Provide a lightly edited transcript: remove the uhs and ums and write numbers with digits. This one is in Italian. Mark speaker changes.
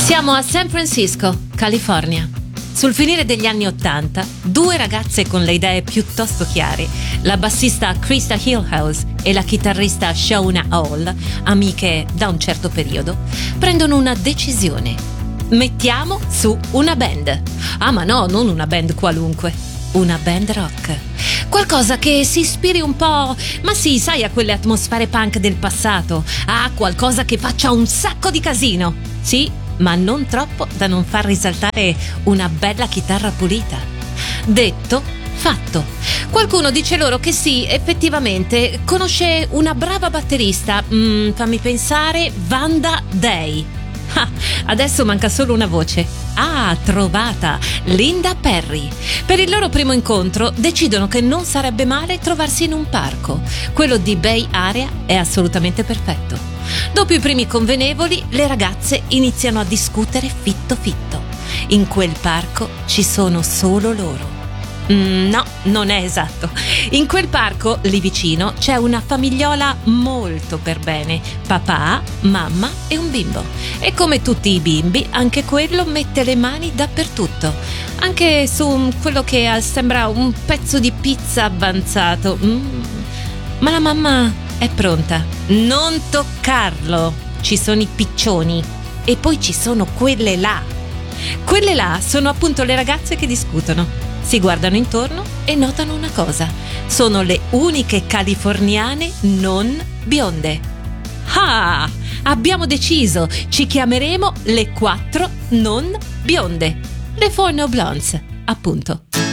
Speaker 1: Siamo a San Francisco, California. Sul finire degli anni '80, due ragazze con le idee piuttosto chiare, la bassista Krista Hillhouse e la chitarrista Shauna Hall, amiche da un certo periodo, prendono una decisione. Mettiamo su una band. Ah, ma no, non una band qualunque, una band rock. Qualcosa che si ispiri un po', ma sì, sai, a quelle atmosfere punk del passato, a qualcosa che faccia un sacco di casino. Sì, ma non troppo da non far risaltare una bella chitarra pulita. Detto, fatto. Qualcuno dice loro che sì, effettivamente conosce una brava batterista, fammi pensare, Vanda Day. Ah, adesso manca solo una voce. Ah, trovata! Linda Perry. Per il loro primo incontro decidono che non sarebbe male trovarsi in un parco. Quello di Bay Area è assolutamente perfetto. Dopo i primi convenevoli, le ragazze iniziano a discutere fitto fitto. In quel parco ci sono solo loro. No, non è esatto. In quel parco, lì vicino, c'è una famigliola molto per bene. Papà, mamma e un bimbo. E come tutti i bimbi, anche quello mette le mani dappertutto. Anche su quello che sembra un pezzo di pizza avanzato. Ma la mamma è pronta. Non toccarlo. Ci sono i piccioni. E poi ci sono quelle là. Quelle là sono appunto le ragazze che discutono. Si guardano intorno e notano una cosa: sono le uniche californiane non bionde. Ah, abbiamo deciso, ci chiameremo le 4 non bionde, le 4 no blondes, appunto.